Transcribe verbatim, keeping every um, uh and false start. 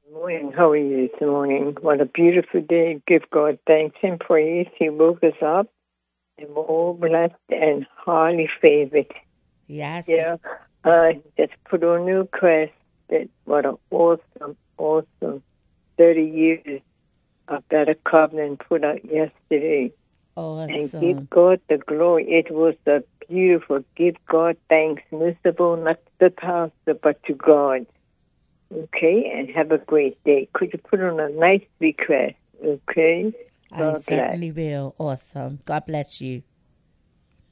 Morning. How are you this morning? What a beautiful day. Give God thanks and praise. He woke us up and we're all blessed and highly favored. Yes. Yeah. Uh, just put on new quest that what an awesome, awesome thirty years of that covenant put out yesterday. And give Awesome. God the glory. It was a beautiful. Give God thanks, miserable, not to the pastor, but to God. Okay, and have a great day. Could you put on a nice request? Okay, I God bless. certainly will. Awesome. God bless you.